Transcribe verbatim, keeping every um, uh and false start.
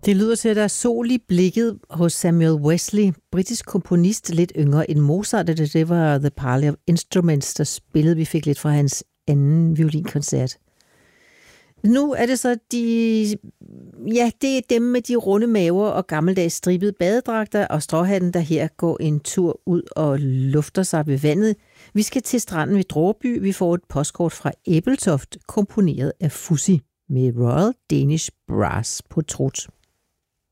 Det lyder til, at der er sol i blikket hos Samuel Wesley, britisk komponist, lidt yngre end Mozart. Det, det var The Parley of Instruments, der spillede. Vi fik lidt fra hans anden violinkoncert. Nu er det så de... Ja, det er dem med de runde maver og gammeldags stribede badedragter og stråhatten, der her går en tur ud og lufter sig ved vandet. Vi skal til stranden ved Dråby. Vi får et postkort fra Ebeltoft, komponeret af Fuzzy med Royal Danish Brass på trut.